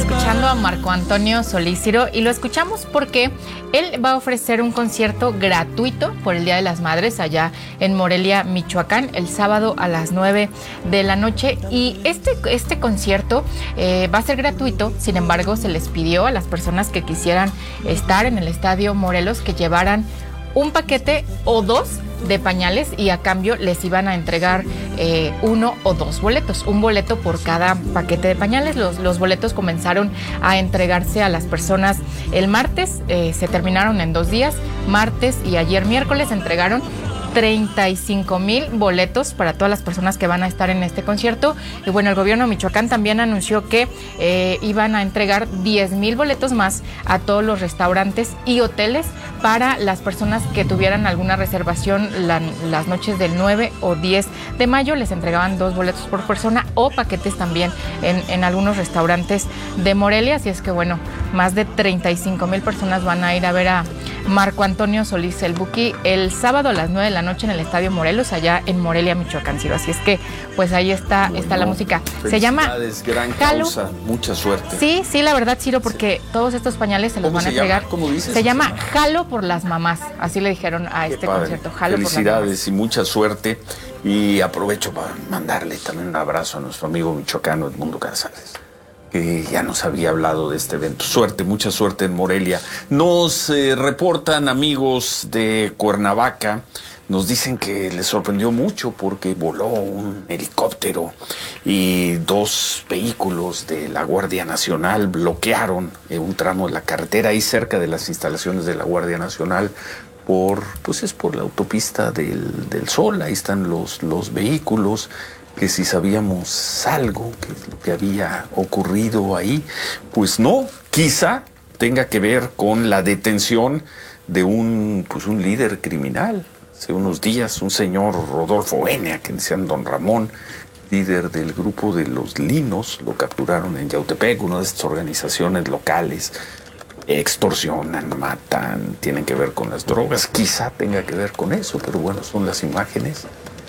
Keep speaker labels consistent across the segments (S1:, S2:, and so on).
S1: escuchando a Marco Antonio Solís, Ciro, y lo escuchamos porque él va a ofrecer un concierto gratuito por el Día de las Madres allá en Morelia, Michoacán, el sábado a las 9 de la noche. Y este concierto va a ser gratuito. Sin embargo, se les pidió a las personas que quisieran estar en el Estadio Morelos que llevaran un paquete o dos de pañales, y a cambio les iban a entregar uno o dos boletos, un boleto por cada paquete de pañales. Los boletos comenzaron a entregarse a las personas el martes, se terminaron en 2 días, martes y ayer miércoles entregaron 35,000 boletos para todas las personas que van a estar en este concierto. Y bueno, el gobierno de Michoacán también anunció que iban a entregar 10,000 boletos más a todos los restaurantes y hoteles para las personas que tuvieran alguna reservación las noches del 9 o 10 de mayo. Les entregaban 2 boletos por persona o paquetes también en algunos restaurantes de Morelia. Así es que bueno, más de 35,000 personas van a ir a ver a Marco Antonio Solís, el Buki, el sábado a las 9 de la noche en el Estadio Morelos, allá en Morelia, Michoacán, Ciro. Así es que, pues ahí está, bueno, está la música. Se llama
S2: gran causa, mucha suerte.
S1: Sí, sí, la verdad, Ciro, porque todos estos pañales se los van a entregar.
S2: ¿Cómo dices?
S1: Se llama Jalo por las Mamás, así le dijeron a este concierto. Jalo por las Mamás.
S2: Felicidades y mucha suerte. Y aprovecho para mandarle también un abrazo a nuestro amigo michoacano Edmundo Casares, que ya nos había hablado de este evento. Suerte, mucha suerte en Morelia. Nos reportan amigos de Cuernavaca, nos dicen que les sorprendió mucho porque voló un helicóptero y 2 vehículos de la Guardia Nacional bloquearon un tramo de la carretera ahí cerca de las instalaciones de la Guardia Nacional por la autopista del Sol. Ahí están los vehículos. Que si sabíamos algo que había ocurrido ahí, pues no, quizá tenga que ver con la detención de un líder criminal. Hace unos días, un señor Rodolfo N., a quien decían Don Ramón, líder del grupo de los Linos, lo capturaron en Yautepec, una de estas organizaciones locales. Extorsionan, matan, tienen que ver con las drogas, quizá tenga que ver con eso, pero bueno, son las imágenes.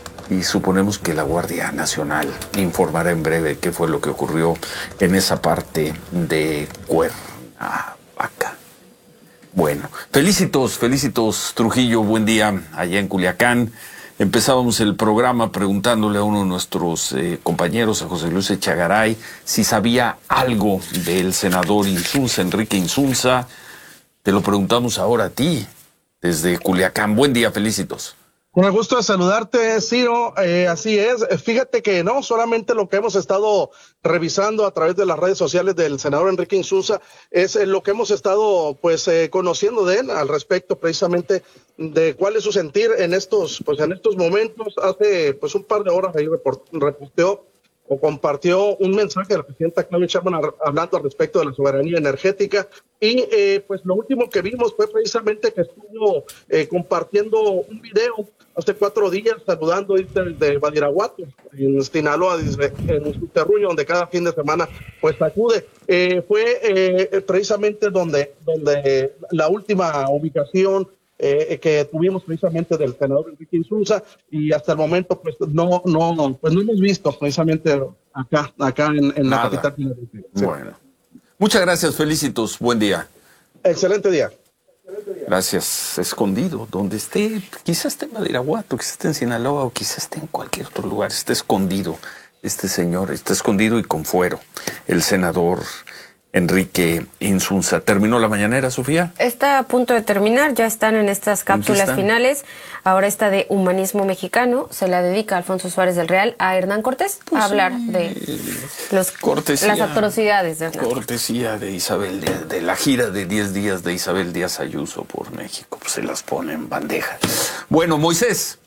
S2: Y suponemos que la Guardia Nacional informará en breve qué fue lo que ocurrió en esa parte de Cuernavaca. Bueno, felicitos Trujillo, buen día allá en Culiacán. Empezábamos el programa preguntándole a uno de nuestros compañeros, a José Luis Echegaray, si sabía algo del senador Insunza, Enrique Insunza. Te lo preguntamos ahora a ti, desde Culiacán. Buen día, felicitos.
S3: Con el gusto de saludarte, Ciro. Así es. Fíjate que no solamente lo que hemos estado revisando a través de las redes sociales del senador Enrique Insunza es lo que hemos estado conociendo de él al respecto precisamente de cuál es su sentir en estos momentos. Hace un par de horas ahí reposteó o compartió un mensaje de la presidenta Claudia Sheinbaum hablando al respecto de la soberanía energética. Y lo último que vimos fue precisamente que estuvo compartiendo un video hace 4 días saludando de Badiraguato, en Sinaloa, en su terruño, donde cada fin de semana acude. Fue precisamente donde la última ubicación que tuvimos precisamente del senador Enrique Insunza, y hasta el momento no hemos visto precisamente acá en la capital. Sí.
S2: Bueno, muchas gracias, felicitos, buen día.
S3: Excelente día.
S2: Gracias. Escondido, donde esté, quizás esté en Badiraguato, quizás esté en Sinaloa o quizás esté en cualquier otro lugar, está escondido. Este señor está escondido y con fuero, el senador Enrique Insunza. ¿Terminó la mañanera, Sofía?
S4: Está a punto de terminar, ya están en estas cápsulas finales. Ahora esta de Humanismo Mexicano se la dedica Alfonso Suárez del Real a Hernán Cortés a hablar de las atrocidades de Hernán.
S2: Cortesía de Isabel, de la gira de 10 días de Isabel Díaz Ayuso por México. Pues se las pone en bandeja. Bueno, Moisés.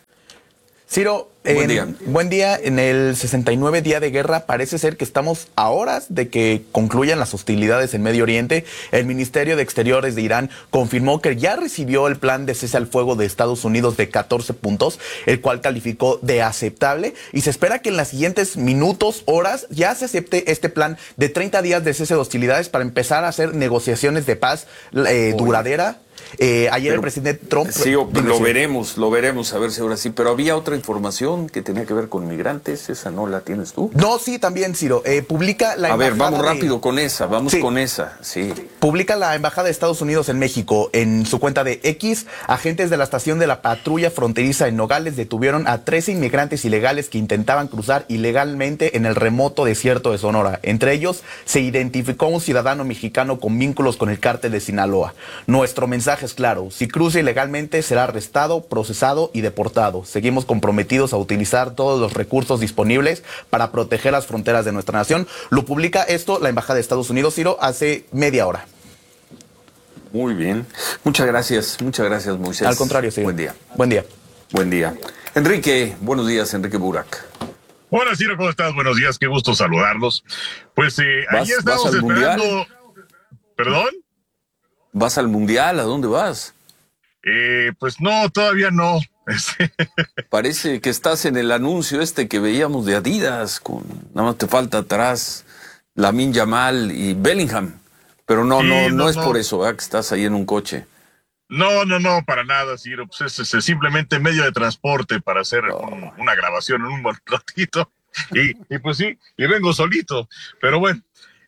S5: Ciro, buen día. En el 69 día de guerra parece ser que estamos a horas de que concluyan las hostilidades en Medio Oriente. El Ministerio de Exteriores de Irán confirmó que ya recibió el plan de cese al fuego de Estados Unidos de 14 puntos, el cual calificó de aceptable, y se espera que en los siguientes minutos, horas, ya se acepte este plan de 30 días de cese de hostilidades para empezar a hacer negociaciones de paz duradera. Ayer el presidente Trump...
S2: Sí, lo veremos, a ver si ahora sí. Pero había otra información información que tenía que ver con migrantes, ¿esa no la tienes tú?
S5: No, sí, también, Ciro. Publica la
S2: embajada. A ver, vamos rápido
S5: sí.
S2: con esa, sí.
S5: Publica la Embajada de Estados Unidos en México en su cuenta de X. Agentes de la estación de la patrulla fronteriza en Nogales detuvieron a 13 inmigrantes ilegales que intentaban cruzar ilegalmente en el remoto desierto de Sonora. Entre ellos se identificó un ciudadano mexicano con vínculos con el cártel de Sinaloa. Nuestro mensaje es claro: si cruza ilegalmente será arrestado, procesado y deportado. Seguimos comprometidos a utilizar todos los recursos disponibles para proteger las fronteras de nuestra nación. Lo publica esto la Embajada de Estados Unidos, Ciro, hace media hora.
S2: Muy bien. Muchas gracias, Moisés.
S5: Al contrario, sí.
S2: Buen día.
S5: Buen día.
S2: Buen día. Enrique, buenos días, Enrique Burak.
S6: Hola, Ciro, ¿cómo estás? Buenos días, qué gusto saludarlos. Pues ayer estábamos esperando...
S2: Mundial?
S6: ¿Perdón?
S2: ¿Vas al Mundial? ¿A dónde vas?
S6: Pues no, todavía no.
S2: Parece que estás en el anuncio que veíamos de Adidas, nada más te falta atrás Lamine Yamal y Bellingham. Pero no es por eso, ¿verdad? Que estás ahí en un coche.
S6: No, para nada, Ciro. Pues es simplemente medio de transporte para hacer una grabación en un buen ratito. Y pues sí, y vengo solito. Pero bueno,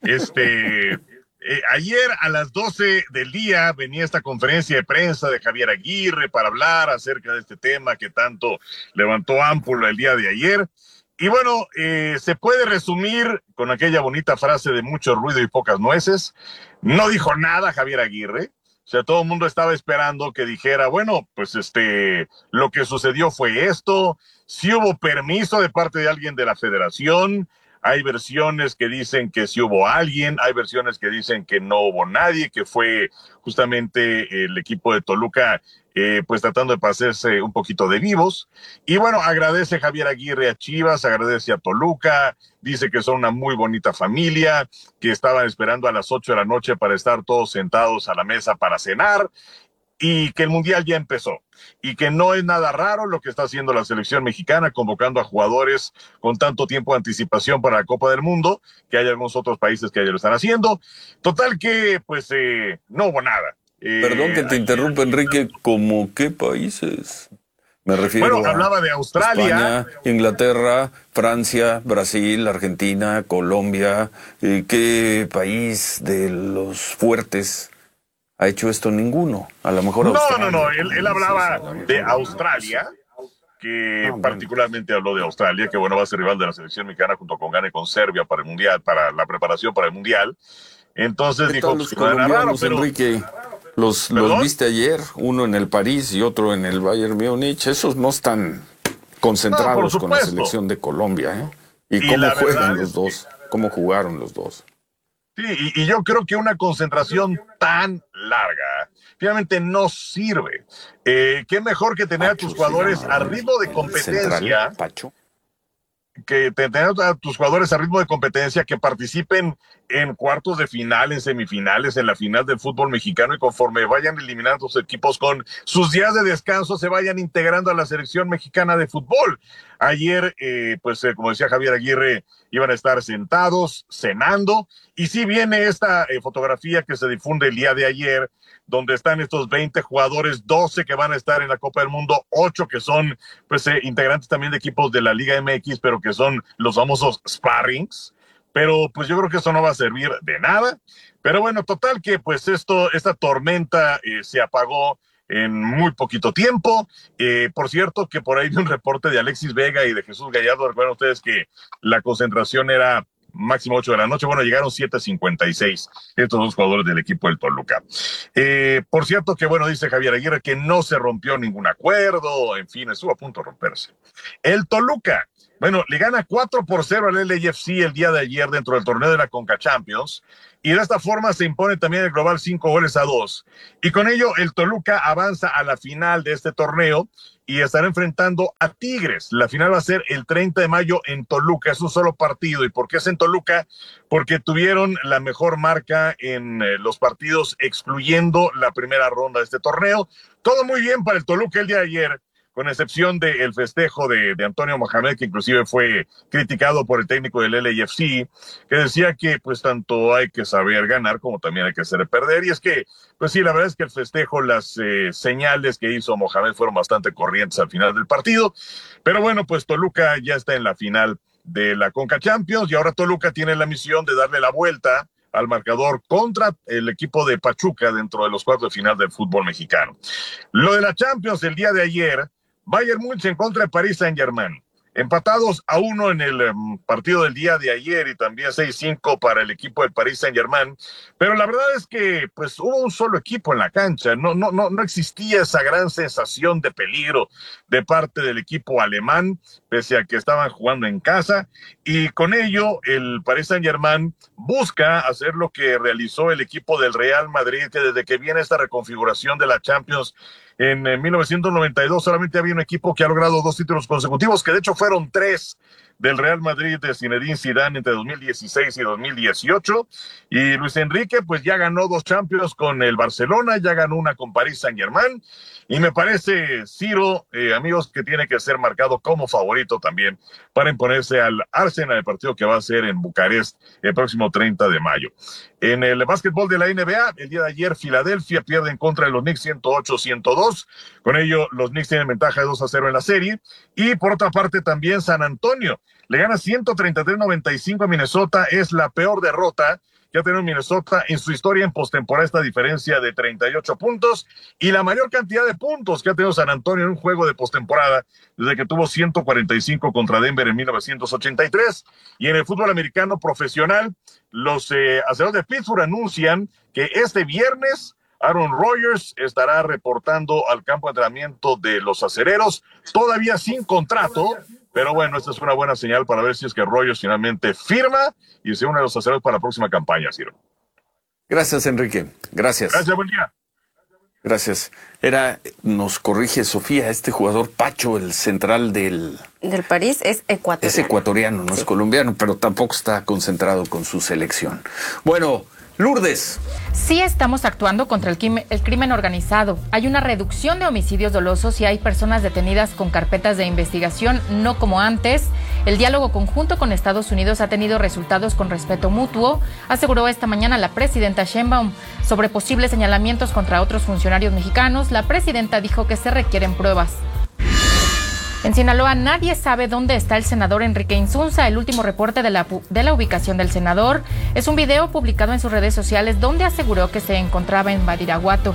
S6: ayer a las 12 del día venía esta conferencia de prensa de Javier Aguirre para hablar acerca de este tema que tanto levantó ámpula el día de ayer. Y bueno, se puede resumir con aquella bonita frase de mucho ruido y pocas nueces. No dijo nada Javier Aguirre. O sea, todo el mundo estaba esperando que dijera, bueno, pues lo que sucedió fue esto. Sí hubo permiso de parte de alguien de la federación. Hay versiones que dicen que sí hubo alguien, hay versiones que dicen que no hubo nadie, que fue justamente el equipo de Toluca pues tratando de pasarse un poquito de vivos. Y bueno, agradece Javier Aguirre a Chivas, agradece a Toluca, dice que son una muy bonita familia, que estaban esperando a las 8 de la noche para estar todos sentados a la mesa para cenar, y que el Mundial ya empezó, y que no es nada raro lo que está haciendo la selección mexicana, convocando a jugadores con tanto tiempo de anticipación para la Copa del Mundo, que hay algunos otros países que ya lo están haciendo. Total que, pues, no hubo nada.
S2: Perdón que te interrumpa, Enrique, ¿cómo qué países? Me refiero
S6: hablaba de Australia,
S2: España, Inglaterra, Francia, Brasil, Argentina, Colombia. ¿Qué país de los fuertes ha hecho esto? Ninguno. A lo mejor Australia.
S6: No. Él hablaba de Australia, que particularmente habló de Australia, que bueno, va a ser rival de la selección mexicana junto con Ghana y con Serbia para el Mundial, para la preparación para el Mundial. Entonces dijo,
S2: los colombianos, Enrique, los viste ayer, uno en el París y otro en el Bayern Múnich. Esos no están concentrados con la selección de Colombia, ¿eh? ¿Y cómo juegan los dos? ¿Cómo jugaron los dos?
S6: Sí, y yo creo que una concentración tan larga finalmente no sirve. Qué mejor que tener a tus jugadores a ritmo de competencia. Que tener a tus jugadores a ritmo de competencia, que participen en cuartos de final, en semifinales, en la final del fútbol mexicano, y conforme vayan eliminando sus equipos con sus días de descanso, se vayan integrando a la selección mexicana de fútbol. Ayer, como decía Javier Aguirre, iban a estar sentados, cenando, y sí viene esta fotografía que se difunde el día de ayer, donde están estos 20 jugadores, 12 que van a estar en la Copa del Mundo, 8 que son integrantes también de equipos de la Liga MX, pero que son los famosos sparrings. Pero pues yo creo que eso no va a servir de nada. Pero bueno, total que pues esta tormenta se apagó en muy poquito tiempo. Por cierto, que por ahí vi un reporte de Alexis Vega y de Jesús Gallardo. Recuerdan ustedes que la concentración era máximo 8 de la noche. Bueno, llegaron 7:56 estos dos jugadores del equipo del Toluca. Por cierto que, bueno, dice Javier Aguirre que no se rompió ningún acuerdo. En fin, estuvo a punto de romperse. El Toluca, bueno, le gana 4-0 al LAFC el día de ayer dentro del torneo de la Conca Champions, y de esta forma se impone también el global 5-2. Y con ello el Toluca avanza a la final de este torneo y estará enfrentando a Tigres. La final va a ser el 30 de mayo en Toluca, es un solo partido. ¿Y por qué es en Toluca? Porque tuvieron la mejor marca en los partidos excluyendo la primera ronda de este torneo. Todo muy bien para el Toluca el día de ayer, con excepción del festejo de Antonio Mohamed, que inclusive fue criticado por el técnico del LAFC, que decía que pues tanto hay que saber ganar como también hay que saber perder. Y es que, pues sí, la verdad es que el festejo, las señales que hizo Mohamed fueron bastante corrientes al final del partido. Pero bueno, pues Toluca ya está en la final de la Conca Champions y ahora Toluca tiene la misión de darle la vuelta al marcador contra el equipo de Pachuca dentro de los cuartos de final del fútbol mexicano. Lo de la Champions el día de ayer, Bayern Múnich en contra de Paris Saint-Germain. Empatados a 1 en el partido del día de ayer y también 6-5 para el equipo del Paris Saint-Germain. Pero la verdad es que pues hubo un solo equipo en la cancha. No existía esa gran sensación de peligro de parte del equipo alemán, pese a que estaban jugando en casa. Y con ello el Paris Saint-Germain busca hacer lo que realizó el equipo del Real Madrid, que desde que viene esta reconfiguración de la Champions en 1992 solamente había un equipo que ha logrado 2 títulos consecutivos, que de hecho fueron 3 del Real Madrid de Zinedine Zidane entre 2016 y 2018. Y Luis Enrique pues ya ganó 2 Champions con el Barcelona, ya ganó una con Paris Saint-Germain. Y me parece, Ciro, amigos, que tiene que ser marcado como favorito también para imponerse al Arsenal, el partido que va a ser en Bucarest el próximo 30 de mayo. En el básquetbol de la NBA, el día de ayer, Filadelfia pierde en contra de los Knicks 108-102. Con ello, los Knicks tienen ventaja de 2-0 en la serie. Y por otra parte, también San Antonio le gana 133-95 a Minnesota. Es la peor derrota que ha tenido Minnesota en su historia en postemporada, esta diferencia de 38 puntos y la mayor cantidad de puntos que ha tenido San Antonio en un juego de postemporada desde que tuvo 145 contra Denver en 1983. Y en el fútbol americano profesional, los Acereros de Pittsburgh anuncian que este viernes Aaron Rodgers estará reportando al campo de entrenamiento de los Acereros, todavía sin contrato. Pero bueno, esta es una buena señal para ver si es que Rodgers finalmente firma y se une a los Acereros para la próxima campaña, Ciro.
S2: Gracias, Enrique. Gracias.
S6: Gracias, buen día.
S2: Gracias. Nos corrige Sofía, este jugador Pacho, el central del
S4: París, es ecuatoriano.
S2: Es ecuatoriano, no es colombiano, pero tampoco está concentrado con su selección. Bueno, Lourdes.
S1: Sí estamos actuando contra el crimen organizado. Hay una reducción de homicidios dolosos y hay personas detenidas con carpetas de investigación, no como antes. El diálogo conjunto con Estados Unidos ha tenido resultados con respeto mutuo, aseguró esta mañana la presidenta Sheinbaum. Sobre posibles señalamientos contra otros funcionarios mexicanos, la presidenta dijo que se requieren pruebas. En Sinaloa nadie sabe dónde está el senador Enrique Insunza. El último reporte de la ubicación del senador es un video publicado en sus redes sociales donde aseguró que se encontraba en Badiraguato.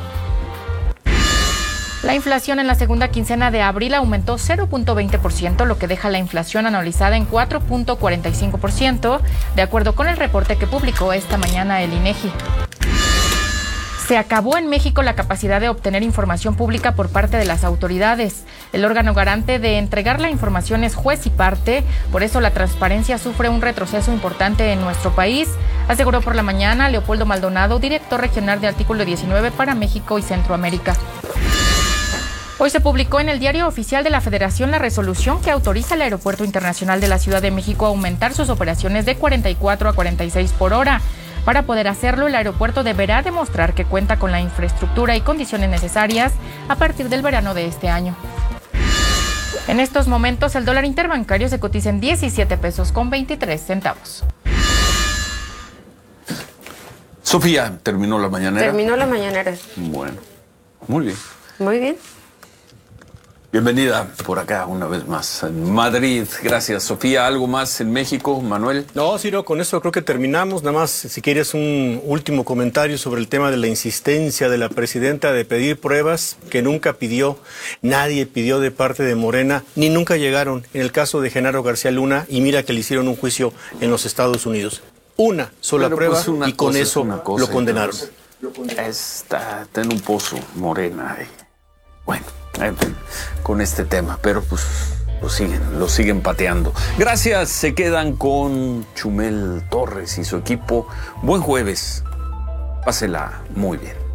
S1: La inflación en la segunda quincena de abril aumentó 0.20%, lo que deja la inflación anualizada en 4.45%, de acuerdo con el reporte que publicó esta mañana el INEGI. Se acabó en México la capacidad de obtener información pública por parte de las autoridades. El órgano garante de entregar la información es juez y parte, por eso la transparencia sufre un retroceso importante en nuestro país, aseguró por la mañana Leopoldo Maldonado, director regional de Artículo 19 para México y Centroamérica. Hoy se publicó en el Diario Oficial de la Federación la resolución que autoriza al Aeropuerto Internacional de la Ciudad de México a aumentar sus operaciones de 44 a 46 por hora. Para poder hacerlo, el aeropuerto deberá demostrar que cuenta con la infraestructura y condiciones necesarias a partir del verano de este año. En estos momentos, el dólar interbancario se cotiza en 17 pesos con 23 centavos.
S2: Sofía, ¿terminó la mañanera?
S4: Terminó la mañanera.
S2: Bueno, muy bien.
S4: Muy bien.
S2: Bienvenida por acá una vez más en Madrid. Gracias, Sofía. ¿Algo más en México, Manuel?
S7: No, Ciro, con eso creo que terminamos. Nada más, si quieres, un último comentario sobre el tema de la insistencia de la presidenta de pedir pruebas que nunca pidió, nadie pidió de parte de Morena, ni nunca llegaron en el caso de Genaro García Luna, y mira que le hicieron un juicio en los Estados Unidos. Una sola prueba y con eso lo condenaron.
S2: Está en un pozo, Morena. Bueno, con este tema, pero pues lo siguen pateando. Gracias, se quedan con Chumel Torres y su equipo. Buen jueves, pásela muy bien.